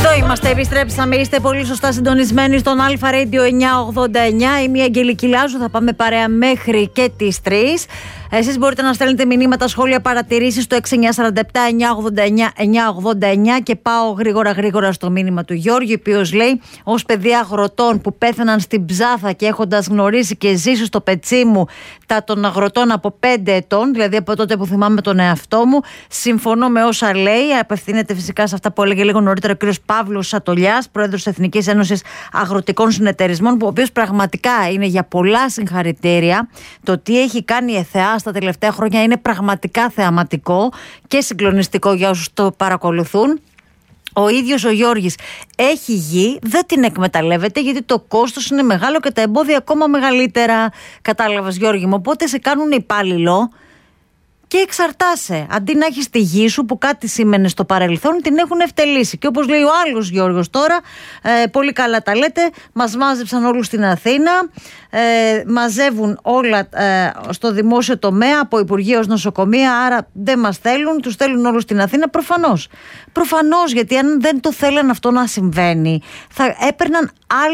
Εδώ είμαστε, επιστρέψαμε. Είστε πολύ σωστά συντονισμένοι στον Αλφα Radio 989. Είμαι η Αγγελική Λάζου. Θα πάμε παρέα μέχρι και τις 3. Εσείς μπορείτε να στέλνετε μηνύματα, σχόλια, παρατηρήσεις στο 6947-989-989 και πάω γρήγορα στο μήνυμα του Γιώργη, ο οποίος λέει: ως παιδί αγροτών που πέθαναν στην Ψάθα και έχοντας γνωρίσει και ζήσει στο πετσί μου τα των αγροτών από 5 ετών, δηλαδή από τότε που θυμάμαι τον εαυτό μου, συμφωνώ με όσα λέει. Απευθύνεται φυσικά σε αυτά που έλεγε λίγο νωρίτερα ο κ. Παύλος Σατολιάς, πρόεδρος της Εθνικής Ένωσης Αγροτικών Συνεταιρισμών, ο οποίος πραγματικά είναι για πολλά συγχαρητήρια. Το τι έχει κάνει η ΕΘΕΑ στα τελευταία χρόνια είναι πραγματικά θεαματικό και συγκλονιστικό για όσους το παρακολουθούν. Ο ίδιος ο Γιώργης έχει γη, δεν την εκμεταλλεύεται γιατί το κόστος είναι μεγάλο και τα εμπόδια ακόμα μεγαλύτερα. Κατάλαβες, Γιώργη μου? Οπότε σε κάνουν υπάλληλο και εξαρτάσαι. Αντί να έχεις τη γη σου που κάτι σήμαινε στο παρελθόν, την έχουν ευτελίσει. Και όπως λέει ο άλλος Γιώργος τώρα, πολύ καλά τα λέτε, μας μάζεψαν όλους στην Αθήνα, μαζεύουν όλα στο δημόσιο τομέα, από Υπουργείο ως νοσοκομεία, άρα δεν μας θέλουν, τους θέλουν όλους στην Αθήνα. Προφανώς, γιατί αν δεν το θέλαν αυτό να συμβαίνει, θα έπαιρναν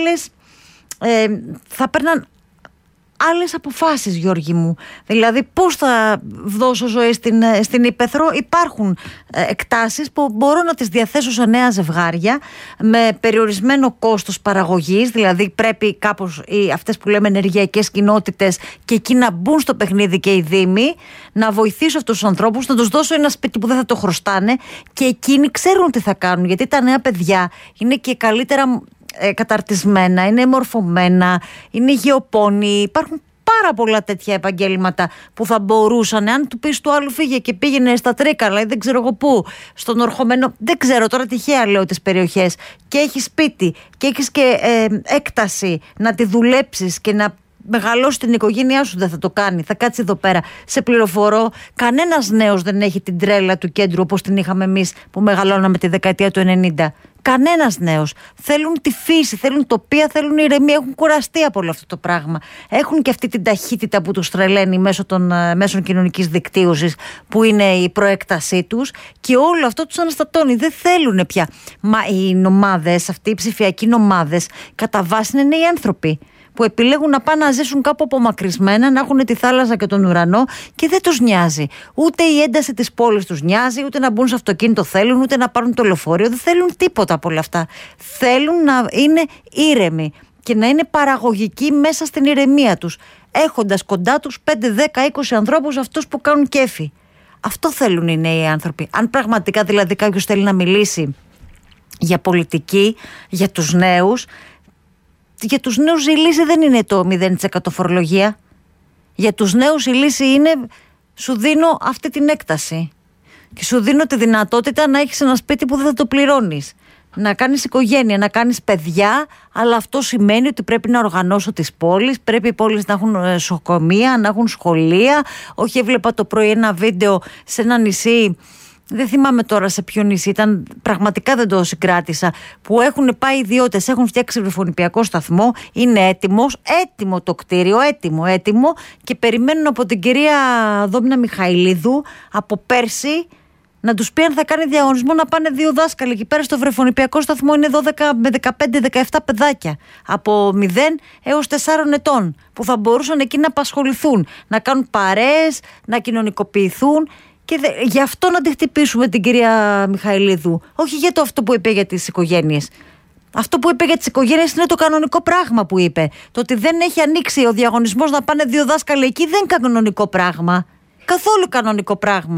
άλλες αποφάσεις, Γιώργη μου. Δηλαδή, πώς θα δώσω ζωή στην Ήπεθρο? Υπάρχουν εκτάσεις που μπορώ να τις διαθέσω σε νέα ζευγάρια με περιορισμένο κόστος παραγωγής, δηλαδή πρέπει κάπως αυτές που λέμε ενεργειακές κοινότητες και εκεί να μπουν στο παιχνίδι και οι δήμοι, να βοηθήσω αυτούς τους ανθρώπους, να τους δώσω ένα σπίτι που δεν θα το χρωστάνε και εκείνοι ξέρουν τι θα κάνουν, γιατί τα νέα παιδιά είναι και καλύτερα καταρτισμένα, είναι μορφωμένα, είναι γεωπόνοι. Υπάρχουν πάρα πολλά τέτοια επαγγέλματα που θα μπορούσαν, αν του πεις του άλλου φύγε και πήγαινε στα Τρίκαλα ή δεν ξέρω εγώ πού, στον Ορχομένο, δεν ξέρω τώρα, τυχαία λέω τις περιοχές, και έχεις σπίτι και έχεις και έκταση να τη δουλέψεις και να μεγαλώσει την οικογένειά σου, δεν θα το κάνει. Θα κάτσει εδώ πέρα. Σε πληροφορώ, κανένας νέος δεν έχει την τρέλα του κέντρου όπως την είχαμε εμείς που μεγαλώναμε τη δεκαετία του 90. Κανένας νέος. Θέλουν τη φύση, θέλουν τοπία, θέλουν ηρεμία. Έχουν κουραστεί από όλο αυτό το πράγμα. Έχουν και αυτή την ταχύτητα που τους τρελαίνει μέσω των μέσων κοινωνικής δικτύωσης, που είναι η προέκτασή τους, και όλο αυτό τους αναστατώνει. Δεν θέλουν πια. Μα οι νομάδες, αυτοί οι ψηφιακοί νομάδες, κατά βάση είναι νέοι άνθρωποι που επιλέγουν να πάνε να ζήσουν κάπου απομακρυσμένα, να έχουν τη θάλασσα και τον ουρανό και δεν τους νοιάζει. Ούτε η ένταση της πόλης τους νοιάζει, ούτε να μπουν σε αυτοκίνητο θέλουν, ούτε να πάρουν το λεωφορείο. Δεν θέλουν τίποτα από όλα αυτά. Θέλουν να είναι ήρεμοι και να είναι παραγωγικοί μέσα στην ηρεμία τους, έχοντας κοντά τους 5, 10, 20 ανθρώπους, αυτούς που κάνουν κέφι. Αυτό θέλουν οι νέοι άνθρωποι. Αν πραγματικά δηλαδή κάποιος θέλει να μιλήσει για πολιτική, για τους νέους, για τους νέους η λύση δεν είναι το 0% φορολογία. Για τους νέους η λύση είναι: σου δίνω αυτή την έκταση και σου δίνω τη δυνατότητα να έχεις ένα σπίτι που δεν θα το πληρώνεις, να κάνεις οικογένεια, να κάνεις παιδιά, αλλά αυτό σημαίνει ότι πρέπει να οργανώσω τις πόλεις, πρέπει οι πόλεις να έχουν νοσοκομεία, να έχουν σχολεία. Όχι, έβλεπα το πρωί ένα βίντεο σε ένα νησί, δεν θυμάμαι τώρα σε ποιο νησί ήταν, πραγματικά δεν το συγκράτησα, που έχουν πάει ιδιώτες, έχουν φτιάξει βρεφονιπιακό σταθμό, είναι έτοιμο το κτίριο, έτοιμο, και περιμένουν από την κυρία Δόμνα Μιχαηλίδου από πέρσι να τους πει αν θα κάνει διαγωνισμό να πάνε 2 δάσκαλοι. Εκεί πέρα στο βρεφονιπιακό σταθμό είναι 12 με 15-17 παιδάκια από 0 έως 4 ετών που θα μπορούσαν εκεί να απασχοληθούν, να κάνουν παρέες, να κοινωνικοποιηθούν. Και γι' αυτό να τη χτυπήσουμε την κυρία Μιχαηλίδου. Όχι για αυτό που είπε για τις οικογένειες. Αυτό που είπε για τις οικογένειες είναι το κανονικό πράγμα που είπε. Το ότι δεν έχει ανοίξει ο διαγωνισμός να πάνε 2 δάσκαλοι εκεί δεν είναι κανονικό πράγμα. Καθόλου κανονικό πράγμα.